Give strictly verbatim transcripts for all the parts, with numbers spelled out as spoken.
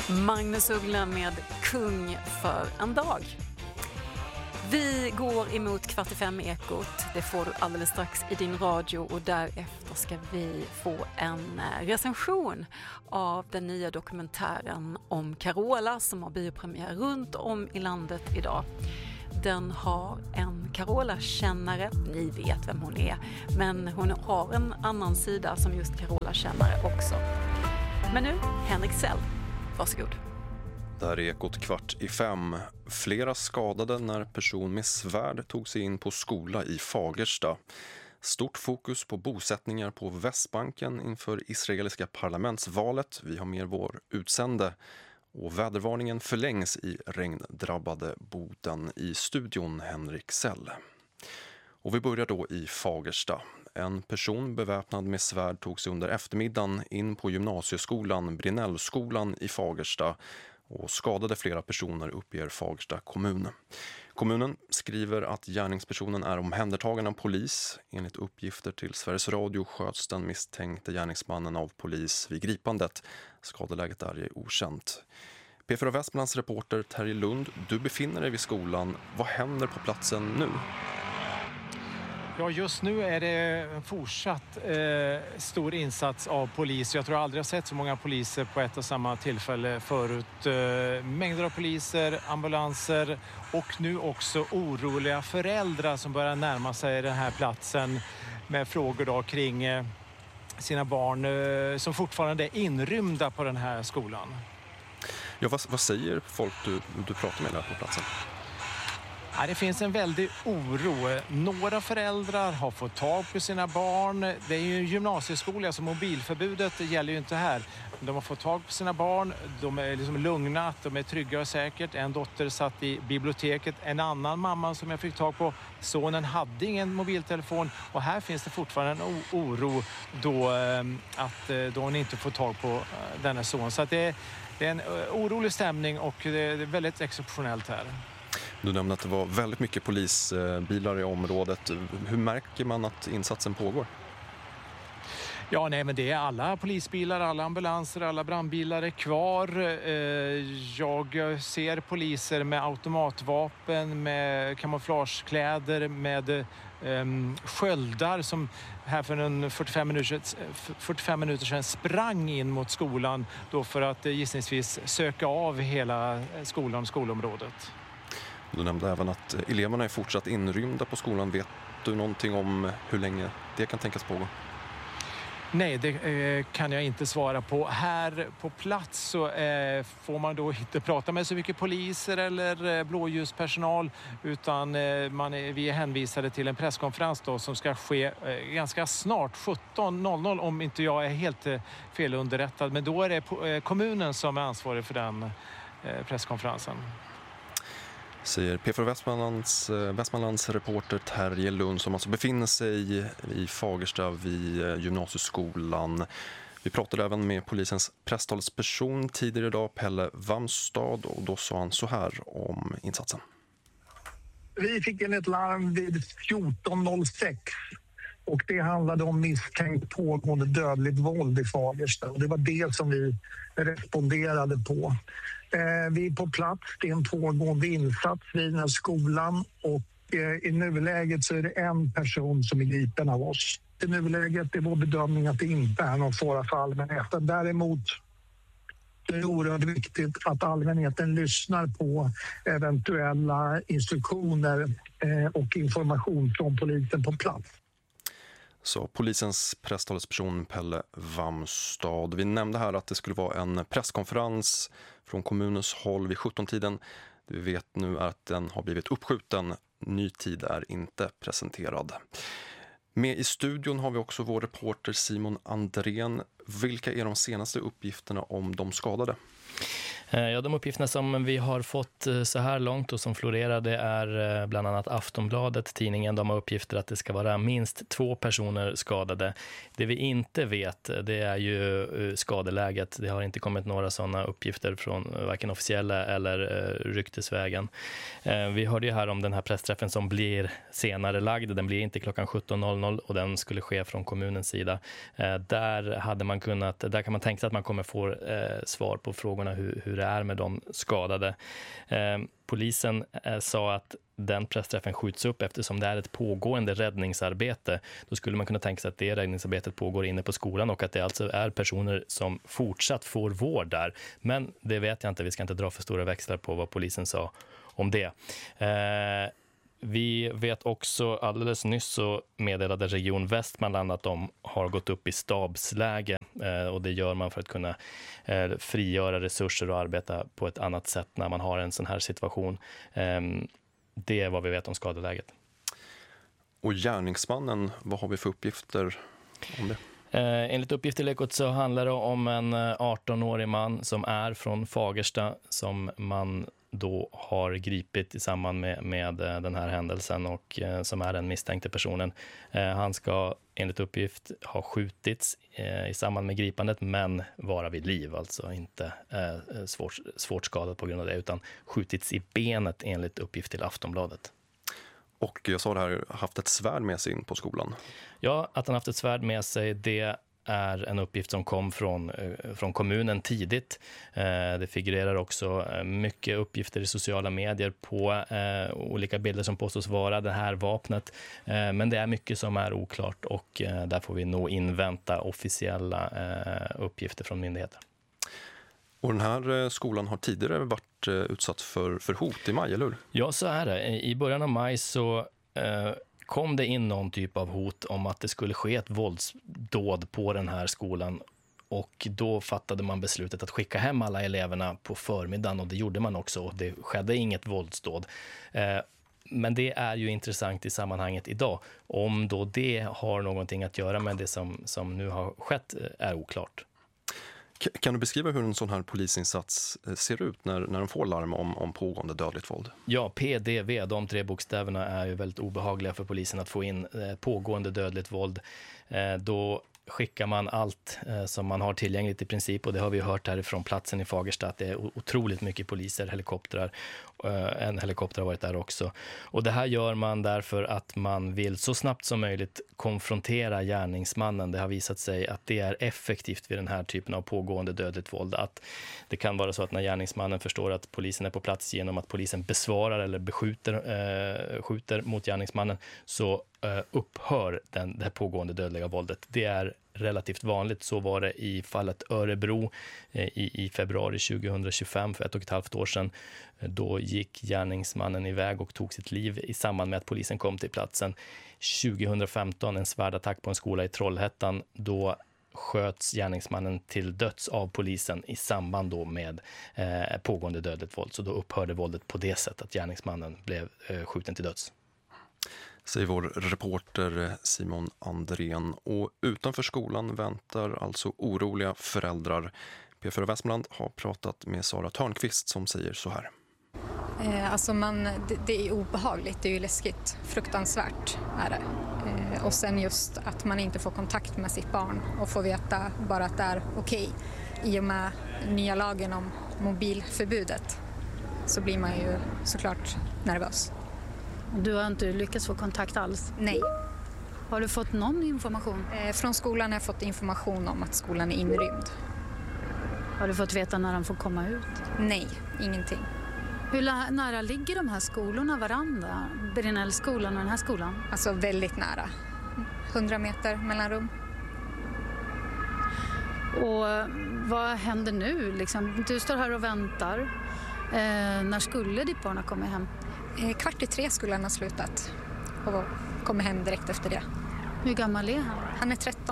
Magnus Uggla med Kung för en dag. Vi går emot kvart i fem Ekot. Det får du alldeles strax i din radio och därefter ska vi få en recension av den nya dokumentären om Carola som har biopremiär runt om i landet idag. Den har en Carola-kännare, ni vet vem hon är, men hon har en annan sida som just Carola-kännare också. Men nu, Henrik Sell, varsågod. Där är Ekot kvart i fem. Flera skadade när person med svärd tog sig in på skola i Fagersta. Stort fokus på bosättningar på Västbanken inför israeliska parlamentsvalet. Vi har mer vår utsände. Och vädervarningen förlängs i regndrabbade Boden. I studion Henrik Sell. Och vi börjar då i Fagersta. En person beväpnad med svärd tog sig under eftermiddagen in på gymnasieskolan Brinnellskolan i Fagersta och skadade flera personer, uppger Fagersta kommun. Kommunen skriver att gärningspersonen är omhändertagen av polis. Enligt uppgifter till Sveriges Radio sköts den misstänkte gärningsmannen av polis vid gripandet. Skadeläget är okänt. P fyra Västmanlands reporter Terje Lund, du befinner dig vid skolan. Vad händer på platsen nu? Ja, just nu är det en fortsatt eh, stor insats av polis. Jag tror jag aldrig har sett så många poliser på ett och samma tillfälle förut. Eh, mängder av poliser, ambulanser och nu också oroliga föräldrar som börjar närma sig den här platsen med frågor då kring eh, sina barn eh, som fortfarande är inrymda på den här skolan. Ja, vad, vad säger folk du, du pratar med där på platsen? Ja, det finns en väldig oro. Några föräldrar har fått tag på sina barn. Det är ju en gymnasieskola, så mobilförbudet gäller ju inte här. De har fått tag på sina barn, de är liksom lugna, de är trygga och säkert. En dotter satt i biblioteket, en annan mamma som jag fick tag på, sonen hade ingen mobiltelefon. Och här finns det fortfarande en oro då, att då hon inte får tag på denna son. Så att det, är, det är en orolig stämning och det är väldigt exceptionellt här. Du nämnde att det var väldigt mycket polisbilar i området. Hur märker man att insatsen pågår? Ja, nej, men det är alla polisbilar, alla ambulanser, alla brandbilar är kvar. Jag ser poliser med automatvapen, med kamouflagekläder, med um, sköldar som här för en fyrtiofem minuter, fyrtiofem minuter sedan sprang in mot skolan då för att gissningsvis söka av hela skolan och skolområdet. Du nämnde även att eleverna är fortsatt inrymda på skolan. Vet du någonting om hur länge det kan tänkas pågå? Nej, det eh, kan jag inte svara på. Här på plats så eh, får man då inte prata med så mycket poliser eller eh, blåljuspersonal utan eh, man är, vi är hänvisade till en presskonferens då, som ska ske eh, ganska snart, sjutton noll noll om inte jag är helt eh, felunderrättad. Men då är det po- eh, kommunen som är ansvarig för den eh, presskonferensen. Säger P fyra Västmanlands, Västmanlands reporter Terje Lund som alltså befinner sig i Fagersta vid gymnasieskolan. Vi pratade även med polisens presstalsperson tidigare idag, Pelle Wamstad, och då sa han så här om insatsen. Vi fick in ett larm vid fjorton noll sex och det handlade om misstänkt pågående dödligt våld i Fagersta och det var det som vi responderade på. Eh, vi är på plats, det är en pågående insats vid den här skolan och eh, i nuläget så är det en person som är gripen av oss. I nuläget är vår bedömning att det inte är någon fara för allmänheten. Däremot är det oerhört viktigt att allmänheten lyssnar på eventuella instruktioner eh, och information från polisen på plats. Så polisens presstalesperson Pelle Wamstad. Vi nämnde här att det skulle vara en presskonferens från kommunens håll vid sjutton-tiden. Det vi vet nu är att den har blivit uppskjuten. Ny tid är inte presenterad. Med i studion har vi också vår reporter Simon Andrén. Vilka är de senaste uppgifterna om de skadade? Ja, de uppgifterna som vi har fått så här långt och som florerar, det är bland annat Aftonbladet, tidningen. De har uppgifter att det ska vara minst två personer skadade. Det vi inte vet, det är ju skadeläget. Det har inte kommit några sådana uppgifter från varken officiella eller ryktesvägen. Vi hörde ju här om den här pressträffen som blir senare lagd. Den blir inte klockan sjutton noll noll och den skulle ske från kommunens sida. Där hade man kunnat, där kan man tänka sig att man kommer få svar på frågorna hur, hur det är med de skadade. Eh, polisen eh, sa att den pressträffen skjuts upp eftersom det är ett pågående räddningsarbete. Då skulle man kunna tänka sig att det räddningsarbetet pågår inne på skolan och att det alltså är personer som fortsatt får vård där. Men det vet jag inte, vi ska inte dra för stora växlar på vad polisen sa om det. Eh, vi vet också, alldeles nyss så meddelade Region Västmanland att de har gått upp i stabsläge eh, och det gör man för att kunna eh, frigöra resurser och arbeta på ett annat sätt när man har en sån här situation. Eh, Det är vad vi vet om skadeläget. Och gärningsmannen, vad har vi för uppgifter om det? Eh, enligt uppgifter i Ekot så handlar det om en arton-årig man som är från Fagersta som man då har gripit i samband med, med den här händelsen och eh, som är den misstänkte personen. Eh, han ska enligt uppgift ha skjutits eh, i samband med gripandet men vara vid liv, alltså inte eh, svårt, svårt skadad på grund av det utan skjutits i benet enligt uppgift till Aftonbladet. Och jag sa det här, haft ett svärd med sig in på skolan. Ja, att han haft ett svärd med sig, det är en uppgift som kom från, från kommunen tidigt. Det figurerar också mycket uppgifter i sociala medier på eh, olika bilder som påstås vara det här vapnet. Eh, men det är mycket som är oklart och eh, där får vi nog invänta officiella eh, uppgifter från myndigheter. Och den här skolan har tidigare varit utsatt för, för hot i maj, eller hur? Ja, så är det. I början av maj så eh, kom det in någon typ av hot om att det skulle ske ett våldsdåd på den här skolan. Och då fattade man beslutet att skicka hem alla eleverna på förmiddagen och det gjorde man också. Det skedde inget våldsdåd. Eh, men det är ju intressant i sammanhanget idag. Om då det har någonting att göra med det som, som nu har skett är oklart. Kan du beskriva hur en sån här polisinsats ser ut när, när de får larm om, om pågående dödligt våld? Ja, P D V, de tre bokstäverna är ju väldigt obehagliga för polisen att få in. Eh, pågående dödligt våld. Eh, då skickar man allt eh, som man har tillgängligt i princip och det har vi hört härifrån platsen i Fagersta att det är otroligt mycket poliser, helikoptrar. Eh, en helikopter har varit där också. Och det här gör man därför att man vill så snabbt som möjligt konfrontera gärningsmannen. Det har visat sig att det är effektivt vid den här typen av pågående dödligt våld. Att det kan vara så att när gärningsmannen förstår att polisen är på plats genom att polisen besvarar eller beskjuter eh, skjuter mot gärningsmannen så eh, upphör den, det här pågående dödliga våldet. Det är relativt vanligt. Så var det i fallet Örebro eh, i, i februari tjugohundratjugofem för ett och ett halvt år sedan. Då gick gärningsmannen iväg och tog sitt liv i samband med att polisen kom till platsen. tjugohundrafemton en svärdattack på en skola i Trollhättan. Då sköts gärningsmannen till döds av polisen i samband då med eh, pågående dödligt våld. Så då upphörde våldet på det sättet att gärningsmannen blev eh, skjuten till döds. Säger vår reporter Simon Andrén. Och utanför skolan väntar alltså oroliga föräldrar. P fyra Västmanland har pratat med Sara Törnqvist som säger så här. Eh, alltså man, det, det är obehagligt, det är ju läskigt, fruktansvärt är det. Eh, och sen just att man inte får kontakt med sitt barn och får veta bara att det är okej. I och med nya lagen om mobilförbudet så blir man ju såklart nervös. Du har inte lyckats få kontakt alls? Nej. Har du fått någon information? Eh, från skolan har jag fått information om att skolan är inrymd. Har du fått veta när de får komma ut? Nej, ingenting. Hur la- nära ligger de här skolorna varandra? Brinellskolan och den här skolan? Alltså väldigt nära. hundra meter mellanrum. Och vad händer nu? Liksom, du står här och väntar. Eh, när skulle ditt barn ha kommit hem? Eh, kvart i tre skulle han ha slutat och kommer hem direkt efter det. Hur gammal är han? Han är tretton.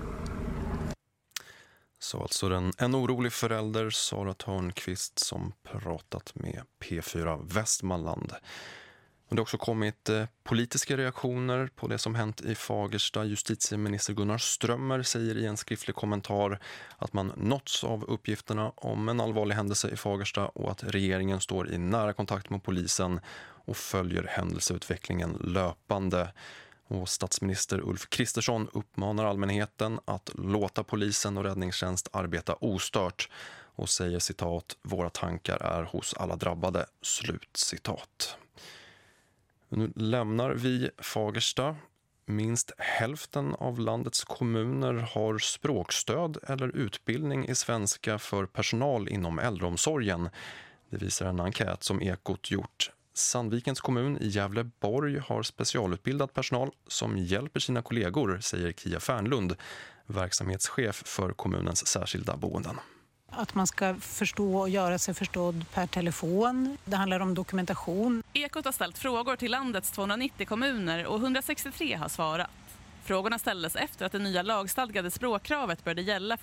Så alltså den, en orolig förälder, Sara Törnqvist, som pratat med P fyra Västmanland. Och det har också kommit eh, politiska reaktioner på det som hänt i Fagersta. Justitieminister Gunnar Strömmer säger i en skriftlig kommentar att man nåtts av uppgifterna om en allvarlig händelse i Fagersta och att regeringen står i nära kontakt med polisen och följer händelseutvecklingen löpande. Och statsminister Ulf Kristersson uppmanar allmänheten att låta polisen och räddningstjänst arbeta ostört och säger citat, våra tankar är hos alla drabbade, slut citat. Nu lämnar vi Fagersta Minst hälften av landets kommuner har språkstöd eller utbildning i svenska för personal inom äldreomsorgen. Det visar en enkät som Ekot gjort. Sandvikens kommun i Gävleborg har specialutbildad personal som hjälper sina kollegor, säger Kia Fernlund, verksamhetschef för kommunens särskilda boenden. Att man ska förstå och göra sig förstådd per telefon. Det handlar om dokumentation. Ekot har ställt frågor till landets tvåhundranittio kommuner och hundrasextiotre har svarat. Frågorna ställdes efter att det nya lagstadgade språkkravet började gälla